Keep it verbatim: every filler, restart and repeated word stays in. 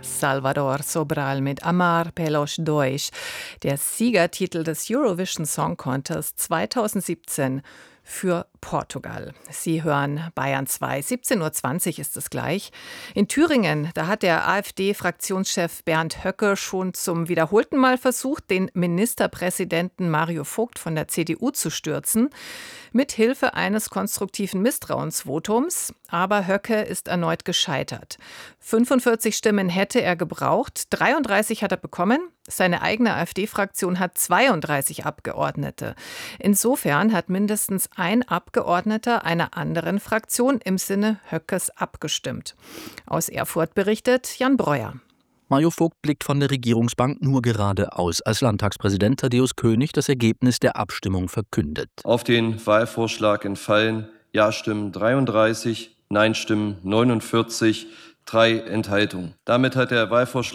Salvador Sobral mit Amar Pelos Dois, der Siegertitel des Eurovision Song Contest zweitausendsiebzehn für Portugal. Sie hören Bayern zwei. siebzehn Uhr zwanzig ist es gleich. In Thüringen, da hat der AfD-Fraktionschef Bernd Höcke schon zum wiederholten Mal versucht, den Ministerpräsidenten Mario Vogt von der C D U zu stürzen, mit Hilfe eines konstruktiven Misstrauensvotums. Aber Höcke ist erneut gescheitert. fünfundvierzig Stimmen hätte er gebraucht, dreiunddreißig hat er bekommen. Seine eigene AfD-Fraktion hat zweiunddreißig Abgeordnete. Insofern hat mindestens ein Abgeordneter einer anderen Fraktion im Sinne Höckes abgestimmt. Aus Erfurt berichtet Jan Breuer. Mario Vogt blickt von der Regierungsbank nur geradeaus, als Landtagspräsident Thaddäus König das Ergebnis der Abstimmung verkündet. Auf den Wahlvorschlag entfallen Ja-Stimmen dreiunddreißig, Nein-Stimmen neunundvierzig, drei Enthaltungen. Damit hat der Wahlvorschlag